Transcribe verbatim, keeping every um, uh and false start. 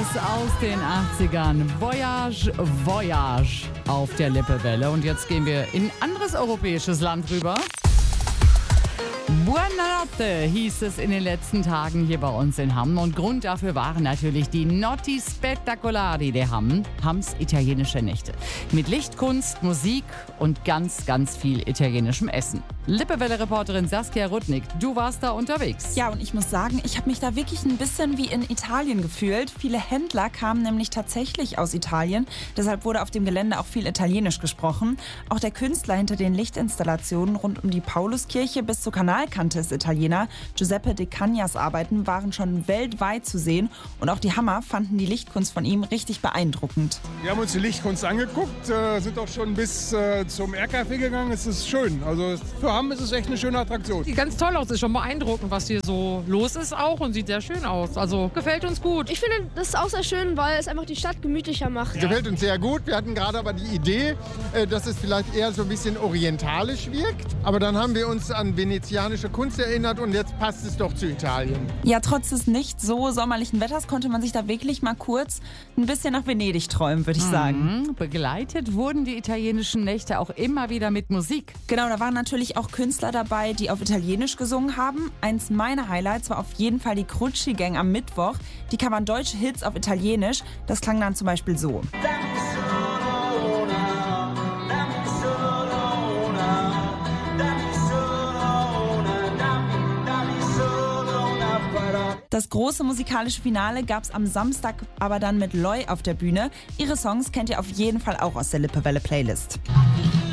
Neues aus den achtzigern. Voyage, Voyage auf der Lippewelle. Und jetzt gehen wir in ein anderes europäisches Land rüber. Buonanotte hieß es in den letzten Tagen hier bei uns in Hamm. Und Grund dafür waren natürlich die Notti Spettacolari de Hamm, Hamms italienische Nächte. Mit Lichtkunst, Musik und ganz, ganz viel italienischem Essen. Lippewelle-Reporterin Saskia Rudnick, du warst da unterwegs. Ja, und ich muss sagen, ich habe mich da wirklich ein bisschen wie in Italien gefühlt. Viele Händler kamen nämlich tatsächlich aus Italien. Deshalb wurde auf dem Gelände auch viel Italienisch gesprochen. Auch der Künstler hinter den Lichtinstallationen rund um die Pauluskirche bis zur Kanalkante ist Italiener. Giuseppe De Cagnas Arbeiten waren schon weltweit zu sehen. Und auch die Hammer fanden die Lichtkunst von ihm richtig beeindruckend. Wir haben uns die Lichtkunst angeguckt, äh, sind auch schon bis äh, zum R K F gegangen. Es ist schön. Also für Hamm ist es echt eine schöne Attraktion. Sieht ganz toll aus, ist schon beeindruckend, was hier so los ist auch und sieht sehr schön aus. Also gefällt uns gut. Ich finde das auch sehr schön, weil es einfach die Stadt gemütlicher macht. Ja. Gefällt uns sehr gut. Wir hatten gerade aber die Idee, dass es vielleicht eher so ein bisschen orientalisch wirkt. Aber dann haben wir uns an venezianische Kunst erinnert und jetzt passt es doch zu Italien. Ja, trotz des nicht so sommerlichen Wetters konnte man sich da wirklich mal kurz ein bisschen nach Venedig träumen, würde ich sagen. Mhm. Begleitet wurden die italienischen Nächte auch immer wieder mit Musik. Genau, da waren natürlich auch Künstler dabei, die auf Italienisch gesungen haben. Eins meiner Highlights war auf jeden Fall die Crucci Gang am Mittwoch. Die covern deutsche Hits auf Italienisch. Das klang dann zum Beispiel so. Das große musikalische Finale gab es am Samstag aber dann mit Loi auf der Bühne. Ihre Songs kennt ihr auf jeden Fall auch aus der Lippewelle-Playlist.